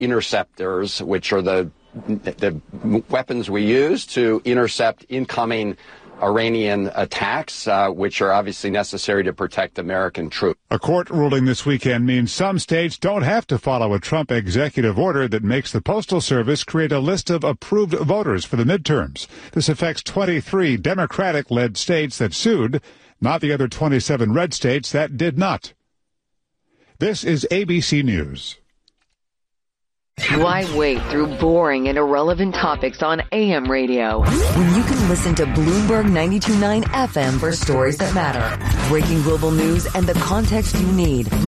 interceptors, which are the weapons we use to intercept incoming Iranian attacks, which are obviously necessary to protect American troops. A court ruling this weekend means some states don't have to follow a Trump executive order that makes the Postal Service create a list of approved voters for the midterms. This affects 23 Democratic-led states that sued, not the other 27 red states that did not. This is ABC News. Why wade through boring and irrelevant topics on AM radio when you can listen to Bloomberg 92.9 FM for stories that matter? Breaking global news and the context you need.